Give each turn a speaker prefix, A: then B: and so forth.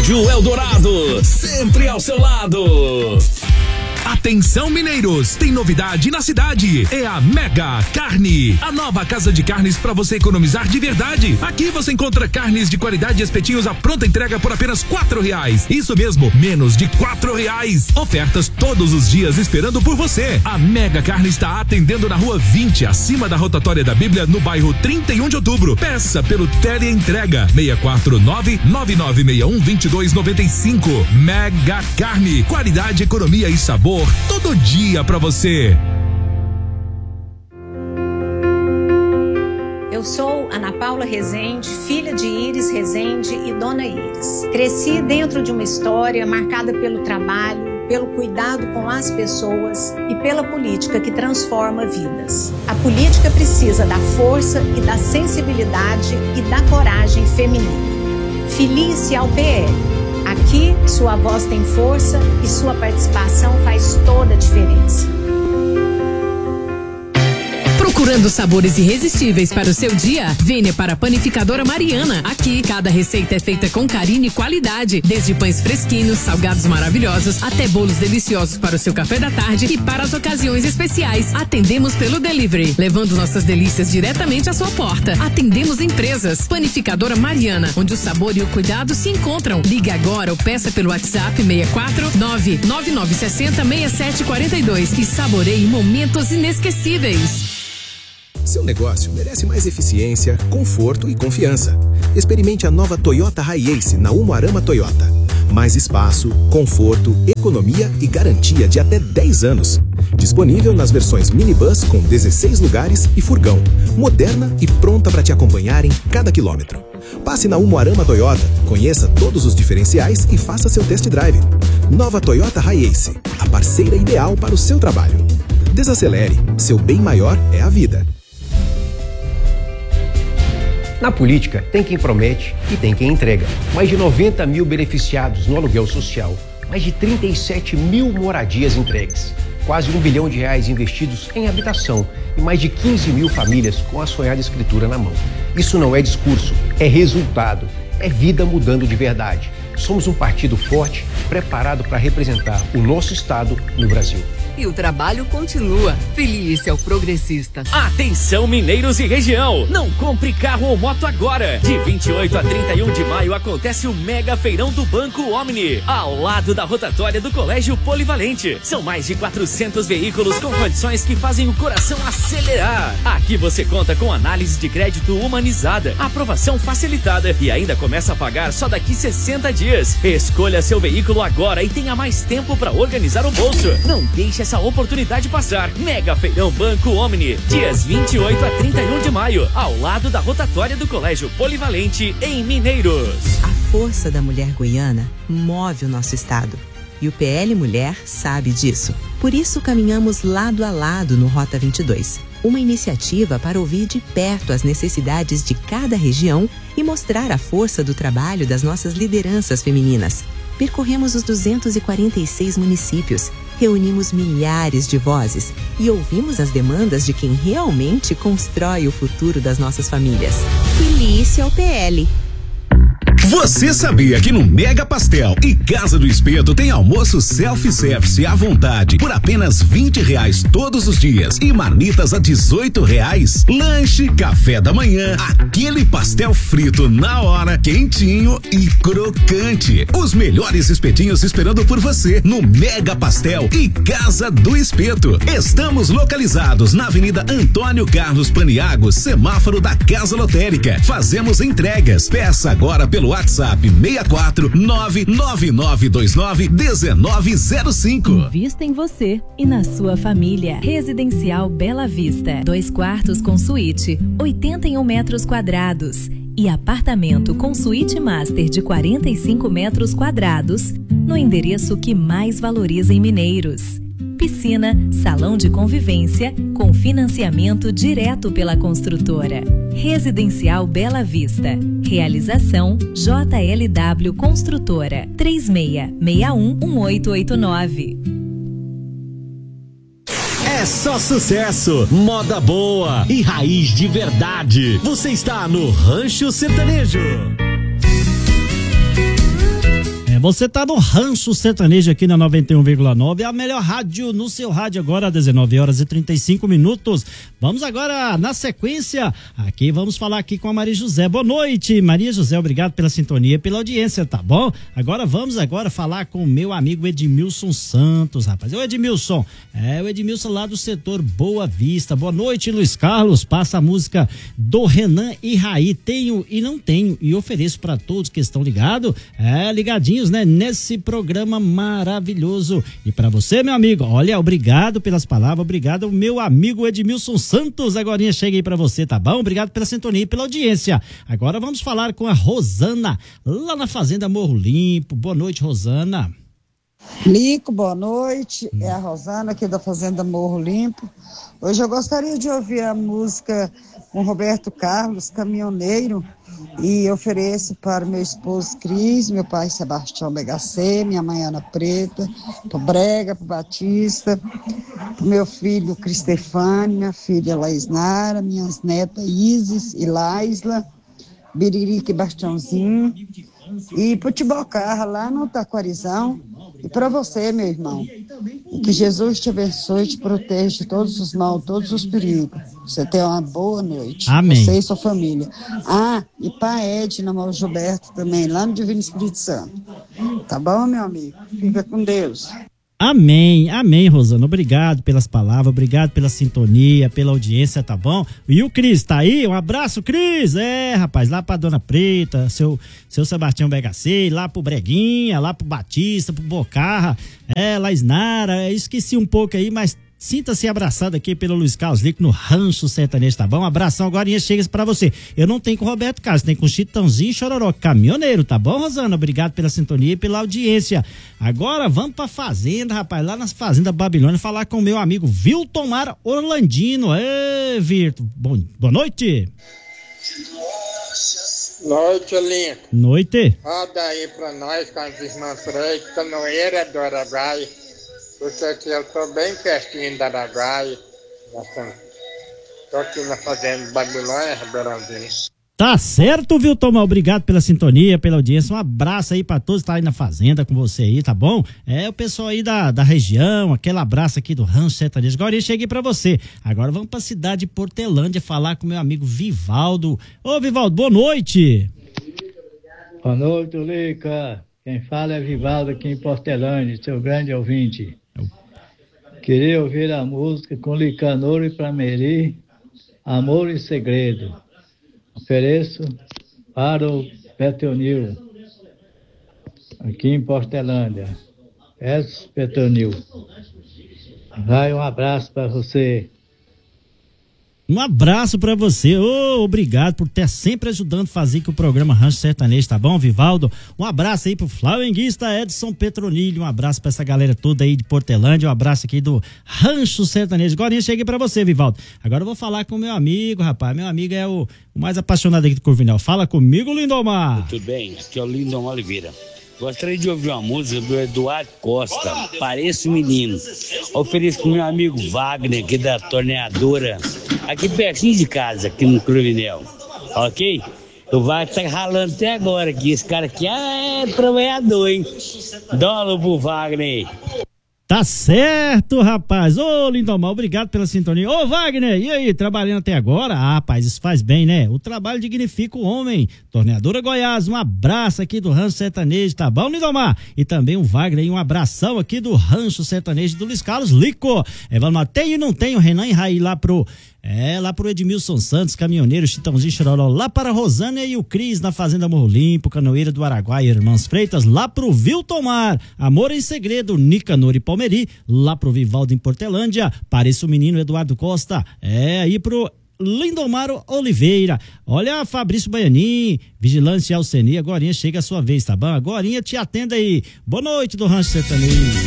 A: Rádio Eldorado, sempre ao seu lado.
B: Atenção, mineiros, tem novidade na cidade, é a Mega Carne, a nova casa de carnes para você economizar de verdade. Aqui você encontra carnes de qualidade e espetinhos à pronta entrega por apenas R$4. Isso mesmo, menos de R$4. Ofertas todos os dias esperando por você. A Mega Carne está atendendo na Rua 20, acima da Rotatória da Bíblia, no bairro 31 de Outubro. Peça pelo teleentrega 649-9961-2295. Mega Carne, qualidade, economia e sabor todo dia pra você.
C: Eu sou Ana Paula Rezende, filha de Iris Rezende e Dona Iris. Cresci dentro de uma história marcada pelo trabalho, pelo cuidado com as pessoas e pela política que transforma vidas. A política precisa da força e da sensibilidade e da coragem feminina. Filie-se ao PL. Aqui, sua voz tem força e sua participação faz toda a diferença.
D: Procurando sabores irresistíveis para o seu dia? Venha para a Panificadora Mariana. Aqui, cada receita é feita com carinho e qualidade. Desde pães fresquinhos, salgados maravilhosos, até bolos deliciosos para o seu café da tarde e para as ocasiões especiais. Atendemos pelo delivery, levando nossas delícias diretamente à sua porta. Atendemos empresas. Panificadora Mariana, onde o sabor e o cuidado se encontram. Ligue agora ou peça pelo WhatsApp 649-9960-6742 e saboreie momentos inesquecíveis.
E: Seu negócio merece mais eficiência, conforto e confiança. Experimente a nova Toyota Hiace na Umuarama Toyota. Mais espaço, conforto, economia e garantia de até 10 anos. Disponível nas versões minibus com 16 lugares e furgão. Moderna e pronta para te acompanhar em cada quilômetro. Passe na Umuarama Toyota, conheça todos os diferenciais e faça seu test drive. Nova Toyota Hiace, a parceira ideal para o seu trabalho. Desacelere, seu bem maior é a vida.
F: Na política, tem quem promete e tem quem entrega. Mais de 90 mil beneficiados no aluguel social. Mais de 37 mil moradias entregues. Quase R$1 bilhão investidos em habitação. E mais de 15 mil famílias com a sonhada escritura na mão. Isso não é discurso, é resultado. É vida mudando de verdade. Somos um partido forte, preparado para representar o nosso estado no Brasil.
G: E o trabalho continua. Filie-se ao Progressistas.
A: Atenção, mineiros e região! Não compre carro ou moto agora! De 28 a 31 de maio acontece o Mega Feirão do Banco Omni, ao lado da rotatória do Colégio Polivalente. São mais de 400 veículos com condições que fazem o coração acelerar. Aqui você conta com análise de crédito humanizada, aprovação facilitada e ainda começa a pagar só daqui 60 dias. Escolha seu veículo agora e tenha mais tempo para organizar o bolso. Não deixe essa oportunidade passar. Mega Feirão Banco Omni, dias 28 a 31 de maio, ao lado da rotatória do Colégio Polivalente, em Mineiros.
H: A força da mulher goiana move o nosso estado. E o PL Mulher sabe disso. Por isso caminhamos lado a lado no Rota 22. Uma iniciativa para ouvir de perto as necessidades de cada região e mostrar a força do trabalho das nossas lideranças femininas. Percorremos os 246 municípios, reunimos milhares de vozes e ouvimos as demandas de quem realmente constrói o futuro das nossas famílias. Filie-se ao PL.
I: Você sabia que no Mega Pastel e Casa do Espeto tem almoço self-service à vontade por apenas R$20 todos os dias e marmitas a R$18? Lanche, café da manhã, aquele pastel frito na hora, quentinho e crocante. Os melhores espetinhos esperando por você no Mega Pastel e Casa do Espeto. Estamos localizados na Avenida Antônio Carlos Paniago, semáforo da Casa Lotérica. Fazemos entregas. Peça agora pelo WhatsApp 64999291905.
J: Invista em você e na sua família. Residencial Bela Vista. 2 quartos com suíte, 81 metros quadrados. E apartamento com suíte master de 45 metros quadrados. No endereço que mais valoriza em Mineiros. Piscina, salão de convivência, com financiamento direto pela construtora. Residencial Bela Vista. Realização JLW Construtora. 36611889.
K: É só sucesso, moda boa e raiz de verdade. Você está no Rancho Sertanejo.
L: você tá no Rancho Sertanejo aqui na 91,9, a melhor rádio no seu rádio agora, 19h35. Vamos agora, na sequência, aqui vamos falar aqui com a Maria José. Boa noite, Maria José, obrigado pela sintonia, pela audiência, tá bom? Agora vamos falar com o meu amigo Edmilson Santos, rapaz. O Edmilson lá do setor Boa Vista. Boa noite, Luiz Carlos, passa a música do Renan e Raí, tenho e não tenho, e ofereço para todos que estão ligadinhos, né, nesse programa maravilhoso. E para você, meu amigo, olha, obrigado pelas palavras, obrigado, meu amigo Edmilson Santos, agorinha chega aí para você, tá bom? Obrigado pela sintonia e pela audiência. Agora vamos falar com a Rosana, lá na Fazenda Morro Limpo. Boa noite, Rosana.
M: Lico, boa noite, é a Rosana aqui da Fazenda Morro Limpo. Hoje eu gostaria de ouvir a música com Roberto Carlos, Caminhoneiro, e ofereço para meu esposo Cris, meu pai Sebastião BHC, minha mãe Ana Preta, pro Brega, pro Batista, pro meu filho Cristefane, minha filha Laís Nara, minhas netas Isis e Laisla, Biririca e Bastiãozinho, e pro Tibocarra lá no Taquarizão. E para você, meu irmão, que Jesus te abençoe e te proteja de todos os mal, todos os perigos. Você tenha uma boa noite.
L: Amém.
M: Você e sua família. E para Edna, o Gilberto também, lá no Divino Espírito Santo. Tá bom, meu amigo? Fica com Deus.
L: Amém, Rosana, obrigado pelas palavras, obrigado pela sintonia, pela audiência, tá bom? E o Cris, tá aí? Um abraço, Cris! Rapaz, lá pra Dona Preta, seu Sebastião BHC, lá pro Breguinha, lá pro Batista, pro Bocarra, Laís Nara, esqueci um pouco aí, mas sinta-se abraçado aqui pelo Luiz Carlos Lico no Rancho Sertanejo, tá bom? Um abração, agora chega pra você. Eu não tenho com o Roberto Carlos, tem com o Chitãozinho e Chororó, Caminhoneiro, tá bom, Rosana? Obrigado pela sintonia e pela audiência. Agora vamos pra fazenda, rapaz, lá na Fazenda Babilônia, falar com o meu amigo Vilton Mar Orlandino. Virto, boa noite.
N: Noite, Lincoln.
L: Noite.
N: Roda aí pra nós com as irmãs Freire, Canoeira do Araguaia. Porque aqui eu tô bem pertinho da Araguaia. Tô aqui na Fazenda Babilônia, Ribeirãozinho.
L: Tá certo, Vilton, obrigado pela sintonia, pela audiência, um abraço aí pra todos que tá aí na Fazenda com você aí, tá bom? O pessoal aí da região, aquele abraço aqui do Rancho Sertanejo. Agora eu cheguei pra você. Agora vamos pra cidade de Portelândia falar com meu amigo Vivaldo. Ô, Vivaldo, boa noite.
O: Boa noite, Lica. Quem fala é Vivaldo aqui em Portelândia, seu grande ouvinte. Queria ouvir a música com Licanor e Prameri, Amor e Segredo. Ofereço para o Petonil, aqui em Portelândia. Petonil. Vai, um abraço para você.
L: Um abraço pra você, obrigado por ter sempre ajudando a fazer que o programa Rancho Sertanejo, tá bom, Vivaldo? Um abraço aí pro flamenguista Edson Petronilho, um abraço pra essa galera toda aí de Portelândia, um abraço aqui do Rancho Sertanejo. Agora eu cheguei pra você, Vivaldo. Agora eu vou falar com o meu amigo, rapaz, meu amigo é o mais apaixonado aqui do Corvinal. Fala comigo, Lindomar.
P: Tudo bem, aqui é o Lindomar Oliveira. Gostaria de ouvir uma música do Eduardo Costa, Pareço Menino. Ofereço pro meu amigo Wagner, aqui da torneadora, aqui pertinho de casa, aqui no Cruvinel. Ok? O Wagner tá ralando até agora aqui. Esse cara aqui é trabalhador, hein? Dólar pro Wagner.
L: Tá certo, rapaz. Lindomar, obrigado pela sintonia. Wagner, e aí, trabalhando até agora? Rapaz, isso faz bem, né? O trabalho dignifica o homem. Torneadora Goiás, um abraço aqui do Rancho Sertanejo, tá bom, Lindomar? E também o Wagner, um abração aqui do Rancho Sertanejo do Luiz Carlos Lico. Vamos lá, tenho e não tenho, Renan e Raí lá pro Edmilson Santos, Caminhoneiro, Chitãozinho Chororó, lá para a Rosana e o Cris na Fazenda Morro Limpo, Canoeira do Araguaia, Irmãs Freitas, lá pro Vilton Mar, Amor em Segredo, Nicanor e Palmeri, lá pro Vivaldo em Portelândia, Pareço o Menino Eduardo Costa, aí pro Lindomar Oliveira, olha Fabrício Baianin, Vigilância Alceni, agorinha chega a sua vez, tá bom? Agorinha te atenda aí, boa noite do Rancho Sertanejo.